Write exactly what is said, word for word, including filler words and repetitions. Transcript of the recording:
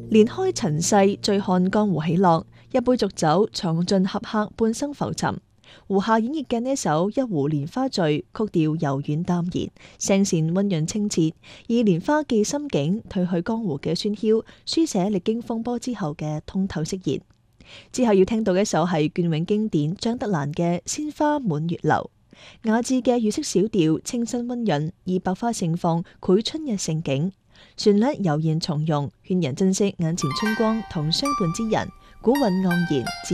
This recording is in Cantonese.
連開塵世，醉看江湖喜樂。一杯濁酒，嘗盡俠客半生浮沉。胡夏演繹嘅呢一首《一壺蓮花醉》，曲調柔軟淡然，聲線溫潤清澈，以蓮花寄心境，褪去江湖嘅喧囂，書寫歷經風波之後嘅通透釋然。之後要聽到嘅一首係雋永經典張德蘭嘅《鮮花滿月樓》，雅致嘅粵式小調，清新溫潤，以百花盛放繪春日盛景，旋律悠然從容，勸人珍惜眼前春光同相伴之人，古韻盎然。